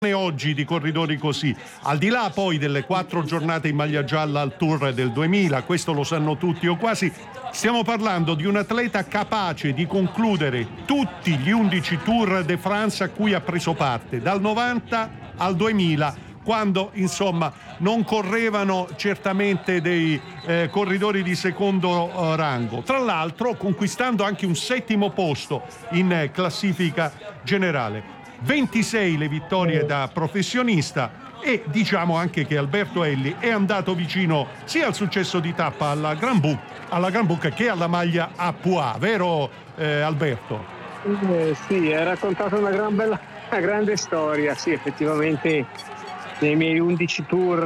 Oggi di corridori così, al di là poi delle 4 giornate in maglia gialla al Tour del 2000, questo lo sanno tutti o quasi, stiamo parlando di un atleta capace di concludere tutti gli 11 Tour de France a cui ha preso parte, dal 90 al 2000, quando insomma non correvano certamente dei corridori di secondo rango, tra l'altro conquistando anche un 7° posto in classifica generale. 26 le vittorie da professionista, e diciamo anche che Alberto Elli è andato vicino sia al successo di tappa alla Grand Boucle che alla maglia a Poix, vero Alberto? Sì, hai raccontato una grande storia. Sì, effettivamente nei miei 11 tour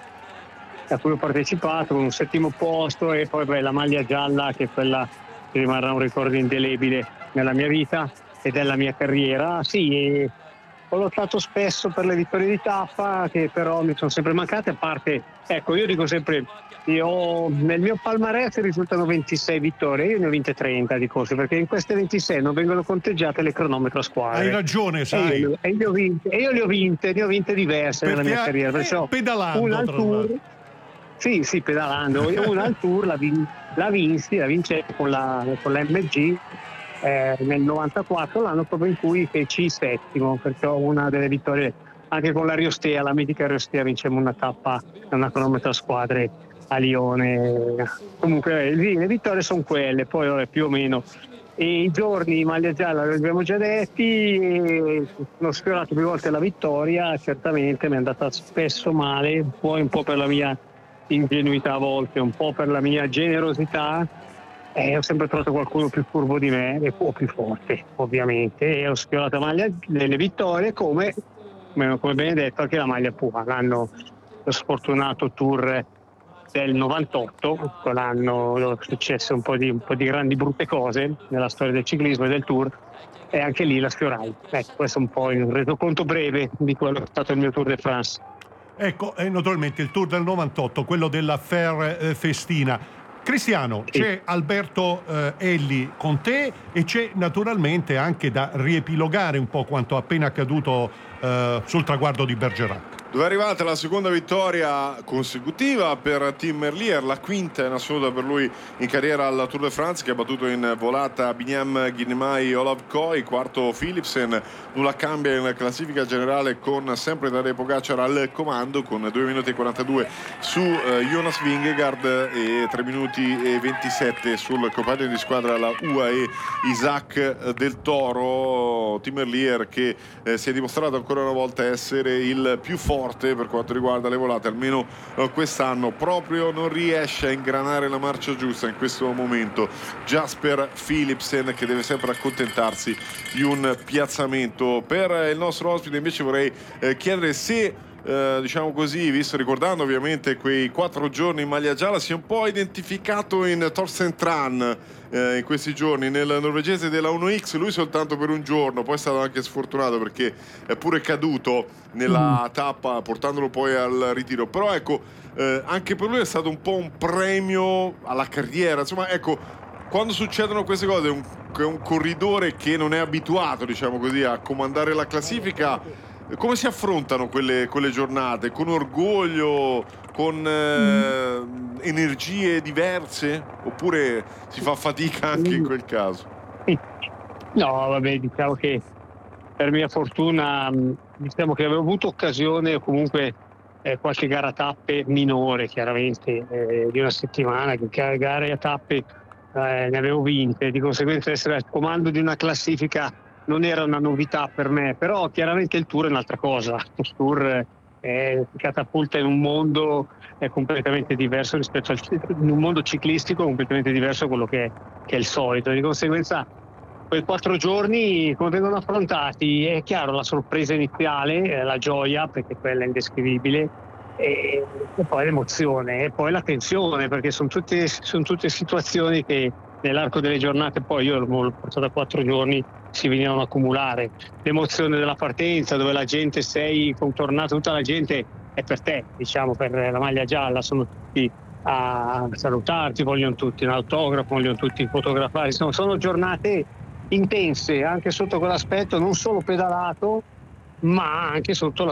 a cui ho partecipato, con un 7° posto, e poi la maglia gialla, che è quella che rimarrà un ricordo indelebile nella mia vita e della mia carriera. Sì, ho lottato spesso per le vittorie di tappa, che però mi sono sempre mancate. A parte, ecco, io dico sempre, nel mio palmarès risultano 26 vittorie, io ne ho vinte 30 di corse, perché in queste 26 non vengono conteggiate le cronometro a squadre. Hai ragione, sai. E io le ho vinte diverse nella mia carriera. Perciò pedalando, una al Tour, sì, pedalando, una al Tour la vince con la MG nel 94, l'anno proprio in cui feci 7°, perché ho una delle vittorie anche con la Riostea, la mitica Riostea, vincemmo una tappa, una cronometro a squadre a Lione. Comunque le vittorie sono quelle, poi più o meno. E i giorni in maglia gialla li abbiamo già detti, ho sfiorato più volte la vittoria, certamente mi è andata spesso male, poi un po' per la mia ingenuità a volte, un po' per la mia generosità. Ho sempre trovato qualcuno più furbo di me e più forte, ovviamente, e ho sfiorato la maglia delle vittorie, come ben detto anche la maglia Poix, l'anno sfortunato Tour del 98, quell'anno dove successe un po' di grandi brutte cose nella storia del ciclismo e del Tour, e anche lì la sfiorai. Ecco, questo è un po' il resoconto breve di quello che è stato il mio Tour de France. Ecco, naturalmente il Tour del 98, quello della Fer Festina. Cristiano, sì. C'è Alberto Elli con te, e c'è naturalmente anche da riepilogare un po' quanto appena accaduto sul traguardo di Bergerac. Dove è arrivata la seconda vittoria consecutiva per Tim Merlier, la quinta in assoluta per lui in carriera al Tour de France, che ha battuto in volata Biniam Girmay e Olav Koy, quarto Philipsen. Nulla cambia in classifica generale, con sempre Tadej Pogacar al comando con 2 minuti e 42 su Jonas Vingegaard e 3 minuti e 27 sul compagno di squadra, la UAE, Isaac Del Toro. Tim Merlier che si è dimostrato ancora una volta essere il più forte per quanto riguarda le volate, almeno quest'anno. Proprio non riesce a ingranare la marcia giusta in questo momento Jasper Philipsen, che deve sempre accontentarsi di un piazzamento. Per il nostro ospite invece vorrei chiedere se diciamo così, ricordando ovviamente quei 4 giorni in maglia gialla, si è un po' identificato in Thorsten Tran in questi giorni, nel norvegese della 1X. Lui soltanto per un giorno, poi è stato anche sfortunato perché è pure caduto nella tappa, portandolo poi al ritiro. Però ecco, anche per lui è stato un po' un premio alla carriera. Insomma, ecco, quando succedono queste cose, un corridore che non è abituato, diciamo così, a comandare la classifica, come si affrontano quelle giornate? Con orgoglio, con energie diverse? Oppure si fa fatica anche in quel caso? No, vabbè, diciamo che per mia fortuna, diciamo che avevo avuto occasione, o comunque qualche gara a tappe minore, chiaramente, di una settimana, che gare a tappe ne avevo vinte. Di conseguenza essere al comando di una classifica non era una novità per me, però chiaramente il Tour è un'altra cosa. Il Tour catapulta in un mondo completamente diverso rispetto in un mondo ciclistico completamente diverso da quello che è il solito. Di conseguenza quei 4 giorni come vengono affrontati? È chiaro, la sorpresa iniziale, la gioia, perché quella è indescrivibile, e poi l'emozione, e poi la tensione, perché sono tutte situazioni che nell'arco delle giornate, poi io l'ho portato a 4 giorni, si venivano a accumulare. L'emozione della partenza, dove la gente sei contornato, tutta la gente è per te, diciamo, per la maglia gialla, sono tutti a salutarti, vogliono tutti un autografo, vogliono tutti fotografare. Sono giornate intense anche sotto quell'aspetto, non solo pedalato, ma anche sotto